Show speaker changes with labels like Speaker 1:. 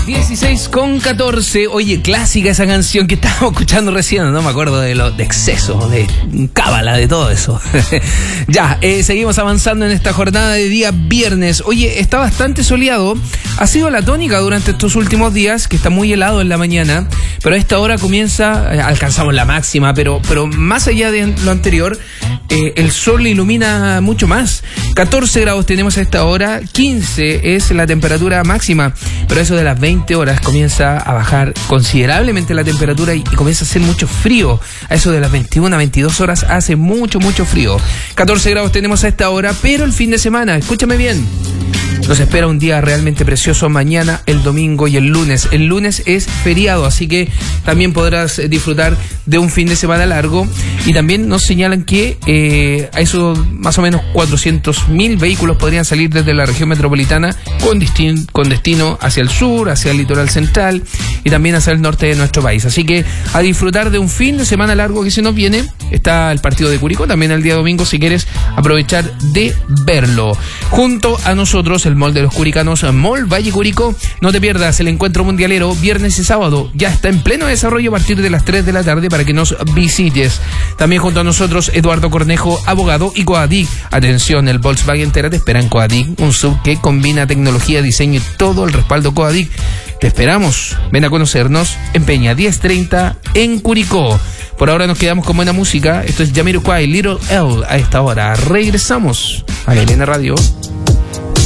Speaker 1: 16:14. Oye, clásica esa canción que estábamos escuchando recién. No me acuerdo de exceso, de cábala, de todo eso. Ya, seguimos avanzando en esta jornada de día viernes. Oye, está bastante soleado. Ha sido la tónica durante estos últimos días, que está muy helado en la mañana. Pero a esta hora alcanzamos la máxima, pero más allá de lo anterior, el sol ilumina mucho más. 14 grados tenemos a esta hora, 15 es la temperatura máxima, pero eso de las 20 horas comienza a bajar considerablemente la temperatura y comienza a hacer mucho frío. A eso de las 21 a 22 horas hace mucho frío. 14 grados tenemos a esta hora, pero el fin de semana, escúchame bien, nos espera un día realmente precioso mañana, el domingo y el lunes. El lunes es feriado, así que también podrás disfrutar de un fin de semana largo. Y también nos señalan que a eso más o menos 400.000 vehículos podrían salir desde la región metropolitana con destino hacia el sur, hacia el litoral central y también hacia el norte de nuestro país. Así que a disfrutar de un fin de semana largo que se nos viene. Está el partido de Curicó también el día domingo, si quieres aprovechar de verlo. Junto a nosotros, el Mall de los Curicanos, Mall Valle Curicó. No te pierdas el encuentro mundialero viernes y sábado. Ya está en pleno desarrollo a partir de las 3 de la tarde para que nos visites. También junto a nosotros, Eduardo Cornejo, abogado, y Coadic. Atención, el Volkswagen Tera te espera en Coadic, un sub que combina tecnología, diseño y todo el respaldo Coadic. Te esperamos. Ven a conocernos en Peña 1030 en Curicó. Por ahora nos quedamos con buena música. Esto es Jamiroquai, Little L a esta hora. Regresamos a LN Radio.